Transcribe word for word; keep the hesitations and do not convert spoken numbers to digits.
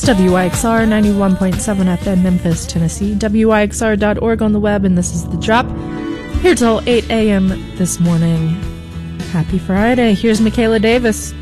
It's W I X R ninety-one point seven F M, Memphis, Tennessee, W I X R dot org on the web, and this is The Drop. Here till eight a.m. this morning. Happy Friday. Here's Michaela Davis.